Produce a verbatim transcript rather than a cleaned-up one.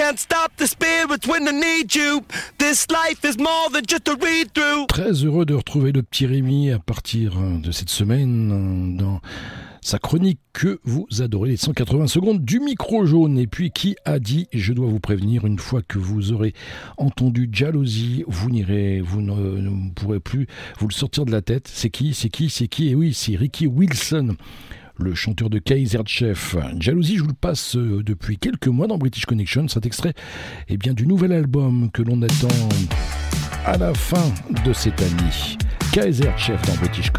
can't stop the spirits when I need you. This life is more than just a read-through. Très heureux de retrouver le petit Rémi à partir de cette semaine dans sa chronique que vous adorez, les cent quatre-vingts secondes du micro jaune. Et puis qui a dit, je dois vous prévenir, une fois que vous aurez entendu Jalousie, vous n'irez, vous ne, ne pourrez plus vous le sortir de la tête. C'est qui, c'est qui, c'est qui? Et oui, c'est Ricky Wilson, le chanteur de Kaiser Chiefs. Jalousie, je vous le passe depuis quelques mois dans British Connection. Cet extrait est bien du nouvel album que l'on attend à la fin de cette année. Kaiser Chiefs dans British Connection.